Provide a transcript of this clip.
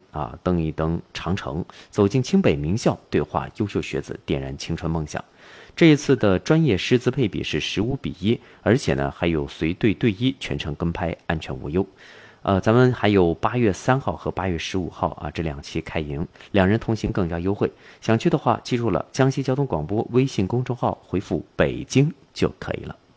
登一登长城，走进清北名校，对话优秀学子，点燃青春梦想。这一次的专业师资配比是15:1，而且呢还有随队队医，全程跟拍，安全无忧。咱们还有8月3号和8月15号这2期开营，两人同行更加优惠。想去的话，记住了，江西交通广播微信公众号回复"北京"就可以了。